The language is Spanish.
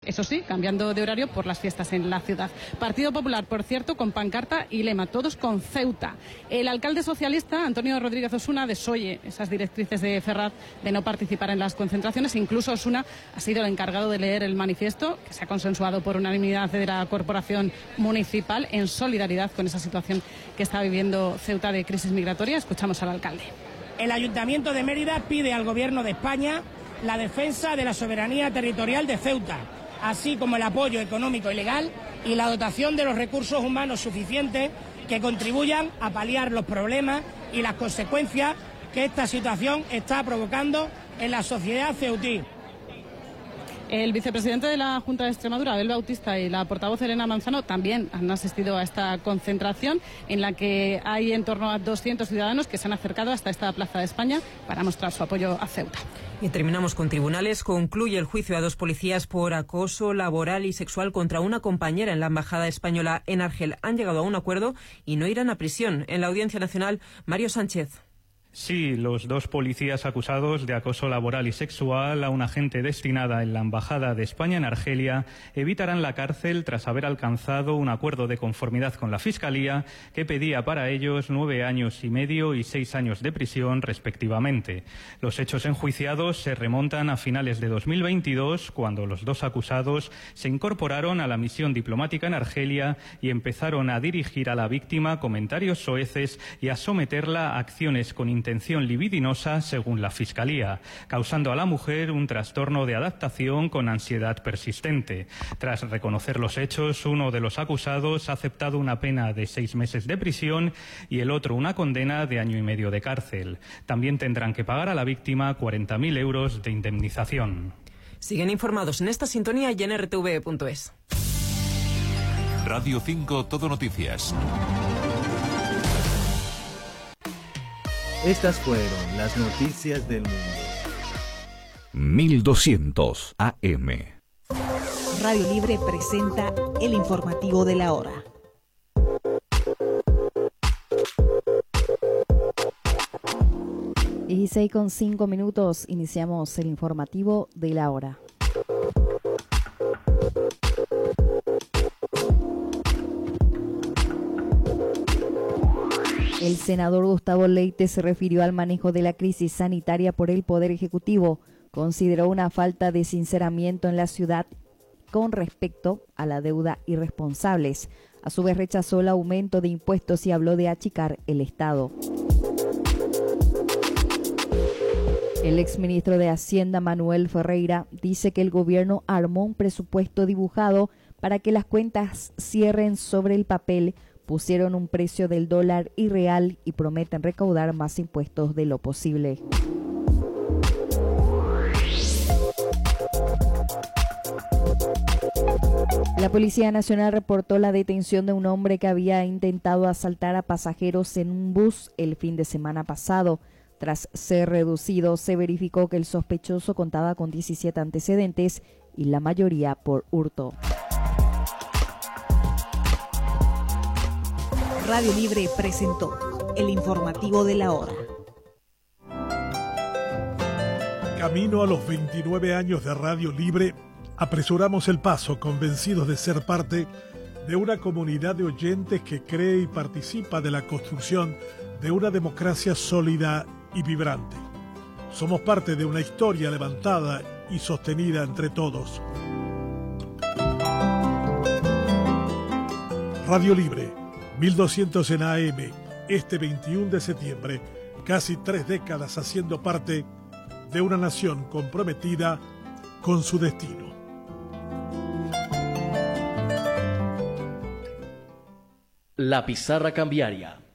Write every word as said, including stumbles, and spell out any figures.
eso sí, cambiando de horario por las fiestas en la ciudad. Partido Popular, por cierto, con pancarta y lema, todos con Ceuta. El alcalde socialista, Antonio Rodríguez Osuna, desoye esas directrices de Ferraz de no participar en las concentraciones. Incluso Osuna ha sido el encargado de leer el manifiesto, que se ha consensuado por unanimidad de la corporación municipal, en solidaridad con esa situación que está viviendo Ceuta de crisis migratoria. Escuchamos al alcalde. El Ayuntamiento de Mérida pide al Gobierno de España la defensa de la soberanía territorial de Ceuta, así como el apoyo económico y legal y la dotación de los recursos humanos suficientes que contribuyan a paliar los problemas y las consecuencias que esta situación está provocando en la sociedad ceutí. El vicepresidente de la Junta de Extremadura, Abel Bautista, y la portavoz Elena Manzano también han asistido a esta concentración en la que hay en torno a doscientos ciudadanos que se han acercado hasta esta Plaza de España para mostrar su apoyo a Ceuta. Y terminamos con tribunales. Concluye el juicio a dos policías por acoso laboral y sexual contra una compañera en la Embajada Española en Argel. Han llegado a un acuerdo y no irán a prisión. En la Audiencia Nacional, Mario Sánchez. Sí, los dos policías acusados de acoso laboral y sexual a una agente destinada en la Embajada de España en Argelia evitarán la cárcel tras haber alcanzado un acuerdo de conformidad con la Fiscalía que pedía para ellos nueve años y medio y seis años de prisión respectivamente. Los hechos enjuiciados se remontan a finales de dos mil veintidós, cuando los dos acusados se incorporaron a la misión diplomática en Argelia y empezaron a dirigir a la víctima comentarios soeces y a someterla a acciones con intención libidinosa, según la Fiscalía, causando a la mujer un trastorno de adaptación con ansiedad persistente. Tras reconocer los hechos, uno de los acusados ha aceptado una pena de seis meses de prisión y el otro una condena de año y medio de cárcel. También tendrán que pagar a la víctima cuarenta mil euros de indemnización. Siguen informados en esta sintonía y en R T V punto es. Radio cinco Todo Noticias. Estas fueron las noticias del mundo. mil doscientos A M. Radio Libre presenta el informativo de la hora. dieciséis con cinco minutos, iniciamos el informativo de la hora. El senador Gustavo Leite se refirió al manejo de la crisis sanitaria por el Poder Ejecutivo. Consideró una falta de sinceramiento en la ciudad con respecto a la deuda irresponsables. A su vez rechazó el aumento de impuestos y habló de achicar el Estado. El exministro de Hacienda, Manuel Ferreira, dice que el gobierno armó un presupuesto dibujado para que las cuentas cierren sobre el papel. Pusieron un precio del dólar irreal y prometen recaudar más impuestos de lo posible. La Policía Nacional reportó la detención de un hombre que había intentado asaltar a pasajeros en un bus el fin de semana pasado. Tras ser reducido, se verificó que el sospechoso contaba con diecisiete antecedentes y la mayoría por hurto. Radio Libre presentó el informativo de la hora. Camino a los veintinueve años de Radio Libre, apresuramos el paso, convencidos de ser parte de una comunidad de oyentes que cree y participa de la construcción de una democracia sólida y vibrante. Somos parte de una historia levantada y sostenida entre todos. Radio Libre, mil doscientos en A M, este veintiuno de septiembre, casi tres décadas haciendo parte de una nación comprometida con su destino. La pizarra cambiaria.